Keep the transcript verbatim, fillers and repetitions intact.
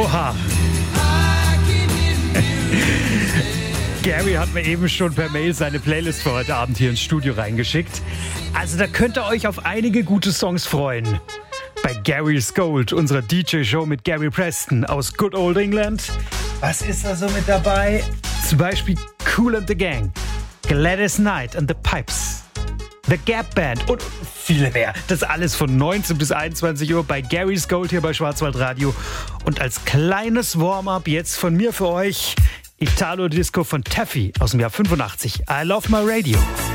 Oha. Gary hat mir eben schon per Mail seine Playlist für heute Abend hier ins Studio reingeschickt. Also da könnt ihr euch auf einige gute Songs freuen. Bei Gary's Gold, unserer D J-Show mit Gary Preston aus Good Old England. Was ist da so mit dabei? Zum Beispiel Kool and the Gang, Gladys Knight and the Pipes, The Gap Band und viele mehr. Das alles von neunzehn bis einundzwanzig Uhr bei Gary's Gold hier bei Schwarzwaldradio. Und als kleines Warm-up jetzt von mir für euch Italo Disco von Taffy aus dem Jahr fünfundachtzig. I Love My Radio.